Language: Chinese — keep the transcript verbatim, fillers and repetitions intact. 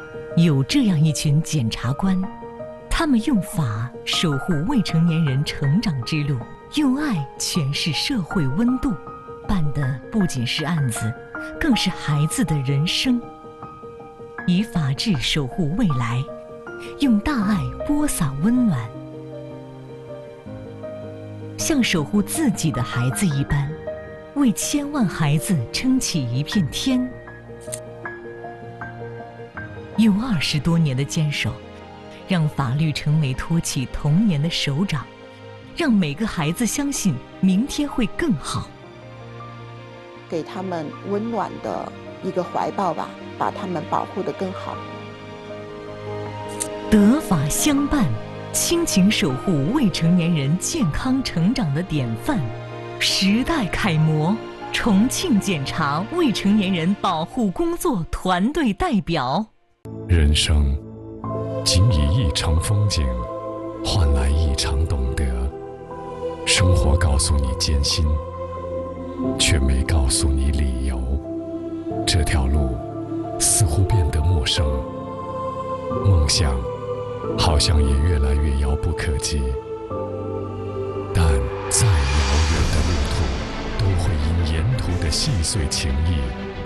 有这样一群检察官，他们用法守护未成年人成长之路，用爱诠释社会温度，办的不仅是案子，更是孩子的人生。以法治守护未来，用大爱播撒温暖，像守护自己的孩子一般，为千万孩子撑起一片天。用二十多年的坚守，让法律成为托起童年的手掌，让每个孩子相信明天会更好。 给他们温暖的一个怀抱吧，把他们保护得更好。 德法相伴，亲情守护未成年人健康成长的典范，时代楷模，重庆检察未成年人保护工作团队代表。 人生仅以一场风景换来一场懂得，生活告诉你艰辛，却没告诉你理由。这条路似乎变得陌生，梦想好像也越来越遥不可及。但再遥远的路途，都会因沿途的细碎情谊